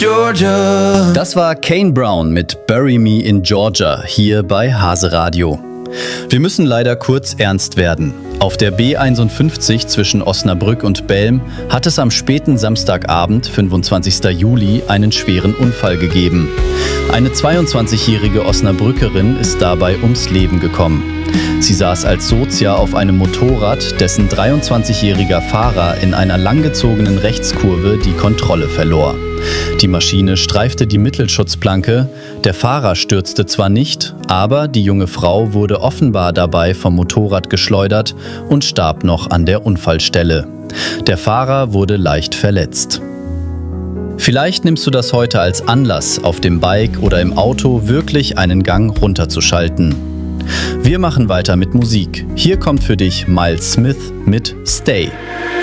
Georgia. Das war Kane Brown mit Bury Me in Georgia hier bei Hase Radio. Wir müssen leider kurz ernst werden. Auf der B51 zwischen Osnabrück und Belm hat es am späten Samstagabend, 25. Juli, einen schweren Unfall gegeben. Eine 22-jährige Osnabrückerin ist dabei ums Leben gekommen. Sie saß als Sozia auf einem Motorrad, dessen 23-jähriger Fahrer in einer langgezogenen Rechtskurve die Kontrolle verlor. Die Maschine streifte die Mittelschutzplanke, der Fahrer stürzte zwar nicht, aber die junge Frau wurde offenbar dabei vom Motorrad geschleudert und starb noch an der Unfallstelle. Der Fahrer wurde leicht verletzt. Vielleicht nimmst du das heute als Anlass, auf dem Bike oder im Auto wirklich einen Gang runterzuschalten. Wir machen weiter mit Musik. Hier kommt für dich Miles Smith mit Stay.